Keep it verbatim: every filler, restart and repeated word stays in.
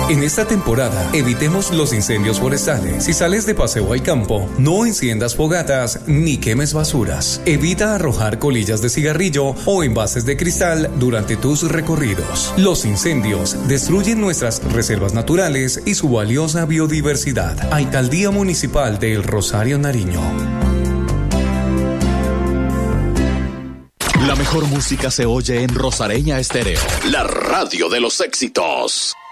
En esta temporada, evitemos los incendios forestales. Si sales de paseo al campo, no enciendas fogatas ni quemes basuras. Evita arrojar colillas de cigarrillo o envases de cristal durante tus recorridos. Los incendios destruyen nuestras reservas naturales y su valiosa biodiversidad. Alcaldía Municipal de El Rosario, Nariño. La mejor música se oye en Rosareña Estéreo, la radio de los éxitos.